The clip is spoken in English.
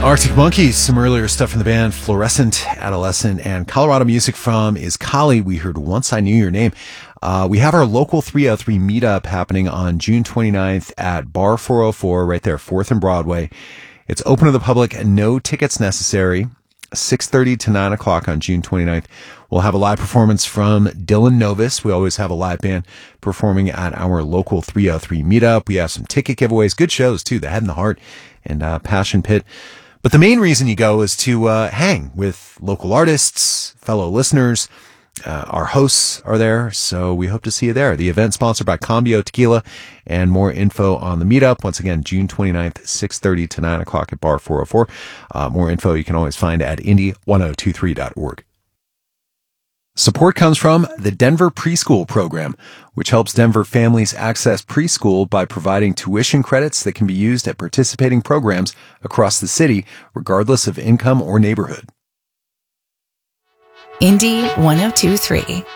Arctic Monkeys, some earlier stuff from the band, Fluorescent Adolescent, and Colorado music from Iskali. We heard Once I Knew Your Name. We have our local 303 meetup happening on June 29th at Bar 404 right there, 4th and Broadway. It's open to the public, no tickets necessary, 6:30 to 9 o'clock on June 29th. We'll have a live performance from Dylan Novus. We always have a live band performing at our local 303 meetup. We have some ticket giveaways, good shows too, The Head and the Heart and Passion Pit. But the main reason you go is to hang with local artists, fellow listeners. Our hosts are there, so we hope to see you there. The event sponsored by Cambio Tequila, and more info on the meetup. Once again, June 29th, 6:30 to 9 o'clock at Bar 404. More info you can always find at indy1023.org. Support comes from the Denver Preschool Program, which helps Denver families access preschool by providing tuition credits that can be used at participating programs across the city, regardless of income or neighborhood. Indy 1023.